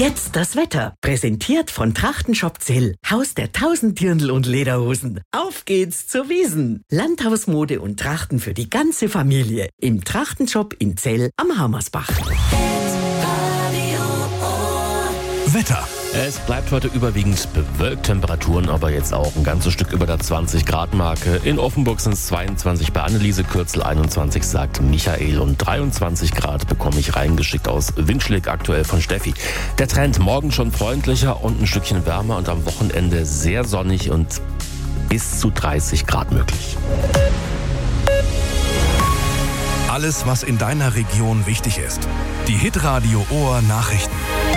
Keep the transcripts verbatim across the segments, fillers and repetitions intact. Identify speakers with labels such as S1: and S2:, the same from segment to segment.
S1: Jetzt das Wetter. Präsentiert von Trachtenshop Zell. Haus der tausend Dirndl und Lederhosen. Auf geht's zur Wiesn. Landhausmode und Trachten für die ganze Familie. Im Trachtenshop in Zell am Hammersbach.
S2: Wetter.
S3: Es bleibt heute überwiegend bewölkt, Temperaturen aber jetzt auch ein ganzes Stück über der zwanzig Grad Marke. In Offenburg sind es zweiundzwanzig bei Anneliese, Kürzel einundzwanzig sagt Michael und dreiundzwanzig Grad bekomme ich reingeschickt aus Windschlick aktuell von Steffi. Der Trend morgen schon freundlicher und ein Stückchen wärmer und am Wochenende sehr sonnig und bis zu dreißig Grad möglich.
S2: Alles, was in deiner Region wichtig ist. Die Hitradio Ohr Nachrichten.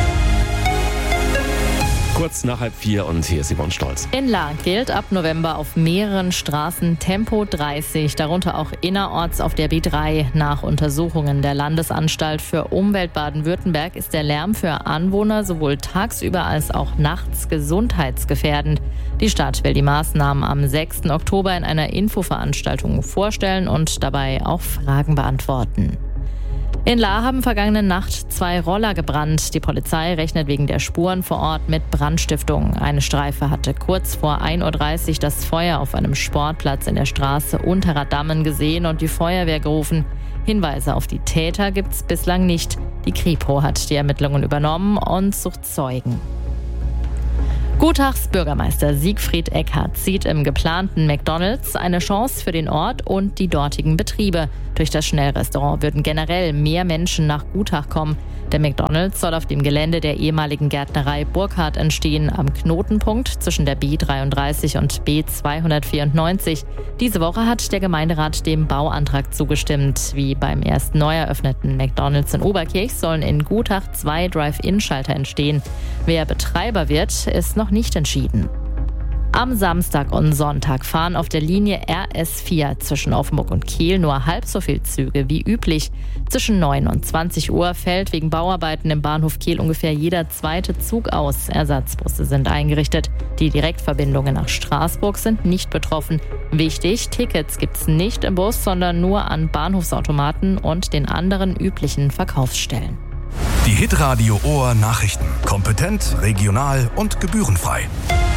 S3: Kurz nach halb vier und hier ist Yvonne Stolz.
S4: In Lahr gilt ab November auf mehreren Straßen Tempo dreißig, darunter auch innerorts auf der B drei. Nach Untersuchungen der Landesanstalt für Umwelt Baden-Württemberg ist der Lärm für Anwohner sowohl tagsüber als auch nachts gesundheitsgefährdend. Die Stadt will die Maßnahmen am sechsten Oktober in einer Infoveranstaltung vorstellen und dabei auch Fragen beantworten. In Lahr haben vergangene Nacht zwei Roller gebrannt. Die Polizei rechnet wegen der Spuren vor Ort mit Brandstiftung. Eine Streife hatte kurz vor ein Uhr dreißig das Feuer auf einem Sportplatz in der Straße Unterer Dammen gesehen und die Feuerwehr gerufen. Hinweise auf die Täter gibt's bislang nicht. Die Kripo hat die Ermittlungen übernommen und sucht Zeugen. Gutachs Bürgermeister Siegfried Eckhardt sieht im geplanten McDonald's eine Chance für den Ort und die dortigen Betriebe. Durch das Schnellrestaurant würden generell mehr Menschen nach Gutach kommen. Der McDonald's soll auf dem Gelände der ehemaligen Gärtnerei Burkhardt entstehen, am Knotenpunkt zwischen der B dreiunddreißig und B zweihundertvierundneunzig. Diese Woche hat der Gemeinderat dem Bauantrag zugestimmt. Wie beim erst neu eröffneten McDonald's in Oberkirch sollen in Gutach zwei Drive-In-Schalter entstehen. Wer Betreiber wird, ist noch nicht entschieden. Am Samstag und Sonntag fahren auf der Linie R S vier zwischen Offenburg und Kehl nur halb so viele Züge wie üblich. Zwischen neun und zwanzig Uhr fällt wegen Bauarbeiten im Bahnhof Kehl ungefähr jeder zweite Zug aus. Ersatzbusse sind eingerichtet. Die Direktverbindungen nach Straßburg sind nicht betroffen. Wichtig, Tickets gibt's nicht im Bus, sondern nur an Bahnhofsautomaten und den anderen üblichen Verkaufsstellen.
S2: Die Hitradio Ohr Nachrichten. Kompetent, regional und gebührenfrei.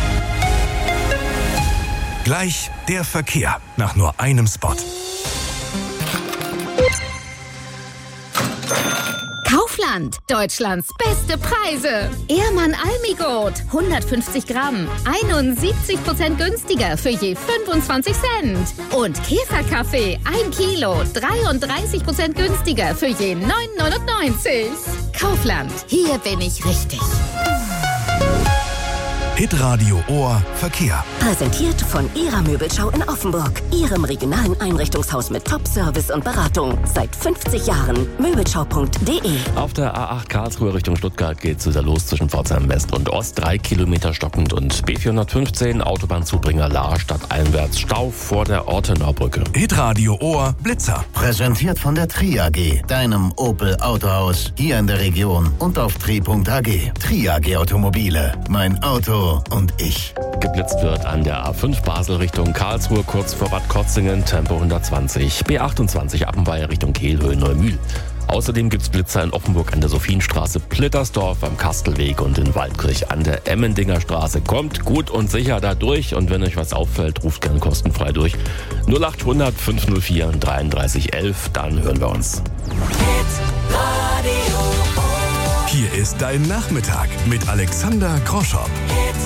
S2: Gleich der Verkehr nach nur einem Spot.
S5: Kaufland, Deutschlands beste Preise. Ehrmann Almigurt, hundertfünfzig Gramm, einundsiebzig Prozent günstiger für je fünfundzwanzig Cent. Und Käferkaffee, ein Kilo, dreiunddreißig Prozent günstiger für je neun neunundneunzig. Kaufland, hier bin ich richtig.
S2: Hitradio Ohr Verkehr.
S6: Präsentiert von Ihrer Möbelschau in Offenburg. Ihrem regionalen Einrichtungshaus mit Top-Service und Beratung. Seit fünfzig Jahren. Möbelschau punkt de.
S3: Auf der A acht Karlsruhe Richtung Stuttgart geht es wieder los zwischen Pforzheim West und Ost. Drei Kilometer stockend und B vierhundertfünfzehn Autobahnzubringer Lahr stadteinwärts. Stau vor der Ortenauer Brücke.
S2: Hitradio Ohr Blitzer.
S7: Präsentiert von der Tri A G, deinem Opel Autohaus hier in der Region und auf tri punkt a g. Tri A G Automobile. Mein Auto und ich.
S3: Geblitzt wird an der A fünf Basel Richtung Karlsruhe, kurz vor Bad Kotzingen, Tempo hundertzwanzig. B achtundzwanzig Appenweier Richtung Kehlhöhe Neumühl. Außerdem gibt's Blitzer in Offenburg an der Sophienstraße, Plittersdorf am Kastelweg und in Waldkirch an der Emmendinger Straße. Kommt gut und sicher da durch und wenn euch was auffällt, ruft gern kostenfrei durch. null acht hundert fünf null vier dreiunddreißig elf, dann hören wir uns.
S2: Hier ist dein Nachmittag mit Alexander Groschopp.